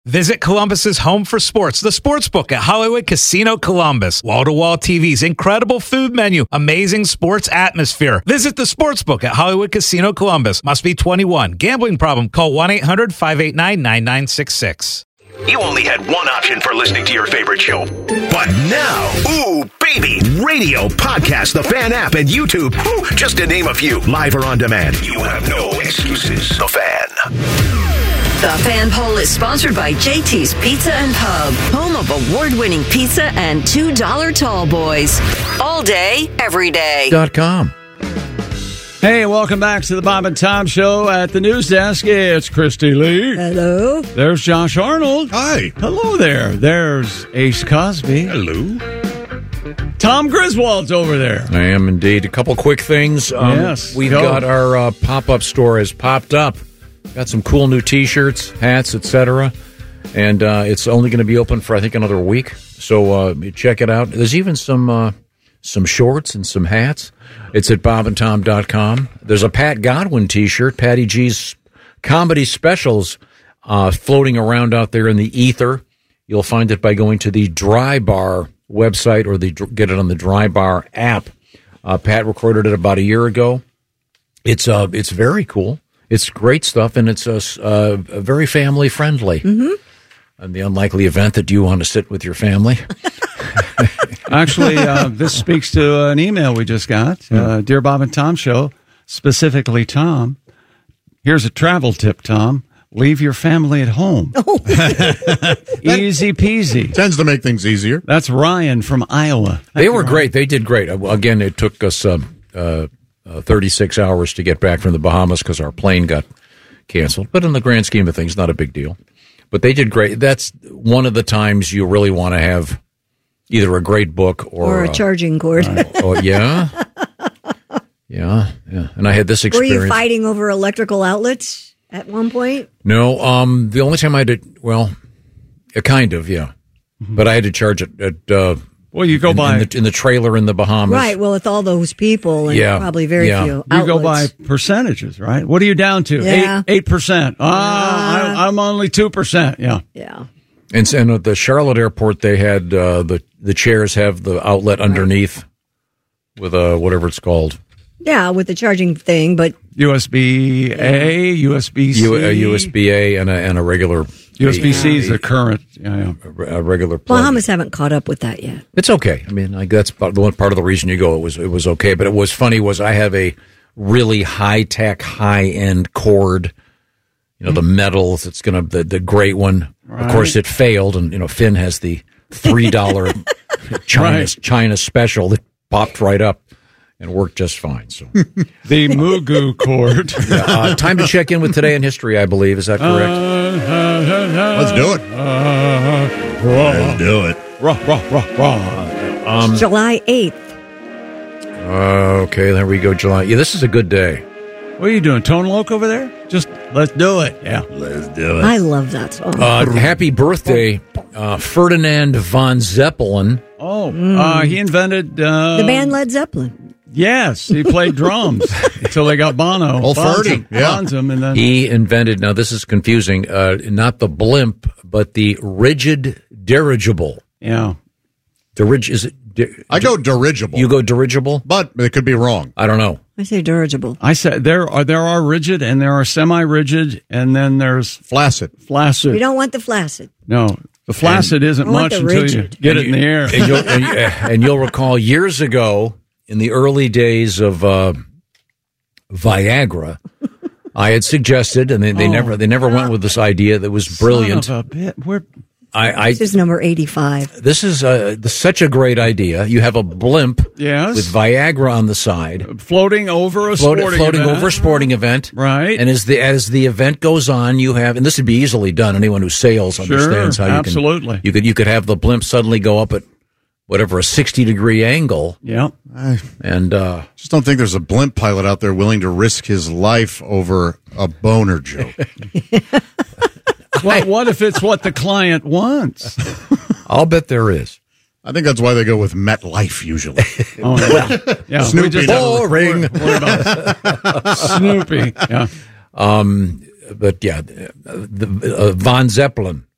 Visit Columbus's home for sports, the Sportsbook at Hollywood Casino Columbus. Wall-to-wall TVs, incredible food menu, amazing sports atmosphere. Visit the Sportsbook at Hollywood Casino Columbus. Must be 21. Gambling problem? Call 1-800-589-9966. You only had one option for listening to your favorite show. But now, ooh, baby, radio, podcast, the Fan app, and YouTube, just to name a few, live or on demand. You have no excuses. The Fan. The Fan Poll is sponsored by JT's Pizza and Pub, home of award-winning pizza and $2 tall boys. All day, every day. .com. Hey, welcome back to the Bob and Tom Show at the news desk. It's Christy Lee. Hello. There's Josh Arnold. Hi. Hello there. There's Ace Cosby. Hello. Tom Griswold's over there. I am indeed. A couple quick things. Yes. We've got our pop-up store has popped up. Got some cool new T-shirts, hats, etc. And it's only going to be open for, I think, another week. So check it out. There's even some shorts and some hats. It's at bobandtom.com. There's a Pat Godwin T-shirt, Patty G's comedy specials, floating around out there in the ether. You'll find it by going to the Dry Bar website or get it on the Dry Bar app. Pat recorded it about a year ago. It's very cool. It's great stuff, and it's very family friendly. Mm-hmm. And the unlikely event that you want to sit with your family. Actually, this speaks to an email we just got. Dear Bob and Tom Show, specifically Tom, here's a travel tip, Tom. Leave your family at home. Easy peasy. Tends to make things easier. That's Ryan from Iowa. They were great. They did great. Again, it took us 36 hours to get back from the Bahamas because our plane got canceled. But in the grand scheme of things, not a big deal. But they did great. That's one of the times you really want to have either a great book or a charging cord. Oh, yeah. Yeah. And I had this experience. Were you fighting over electrical outlets at one point? No. The only time I did, kind of, yeah. But I had to charge it at well, you go by in the trailer in the Bahamas, right? Well, with all those people, and probably very few outlets. You go by percentages, right? What are you down to? Yeah. 8%. I'm only 2%. Yeah. And at the Charlotte airport, they had the chairs have the outlet underneath with whatever it's called. Yeah, with the charging thing, but USB-A, USB-C, USB-A, and a regular. USB-C is the current. A regular plug. Bahamas haven't caught up with that yet. It's okay. I mean, that's the one part of the reason you go. It was okay. But it was funny was I have a really high-tech, high-end cord. You know, the metals. It's going to the great one. Right. Of course, it failed, and Finn has the $3 China special that popped right up and worked just fine. So the Mugu cord. Time to check in with Today in History, I believe. Is that correct? Let's do it. Let's do it. July 8th. Okay, there we go, July. Yeah, this is a good day. What are you doing, Tone Loc over there? Just let's do it. Yeah, let's do it. I love that song. Happy birthday, Ferdinand von Zeppelin. He invented the band Led Zeppelin. Yes, he played drums until they got Bono. Bonzum, and then he invented. Now this is confusing. Not the blimp, but the rigid dirigible. Yeah, is it? I go dirigible. You go dirigible, but it could be wrong. I don't know. I say dirigible. I said there are rigid and there are semi-rigid, and then there's flaccid. You don't want the flaccid. No. The flaccid isn't much until you get it in the air. And you'll recall years ago, in the early days of Viagra, I had suggested, and they never went with this idea that was brilliant. Son of a bit. This is number 85. This is such a great idea. You have a blimp with Viagra on the side, floating over a sporting event, right? And as the event goes on, you have, and this would be easily done. Anyone who sails understands how absolutely. You could have the blimp suddenly go up at whatever a 60-degree angle. Yeah, and just don't think there's a blimp pilot out there willing to risk his life over a boner joke. What if it's what the client wants? I'll bet there is. I think that's why they go with MetLife usually. Yeah, Snoopy. Boring. Snoopy. Yeah. But yeah, the Von Zeppelin.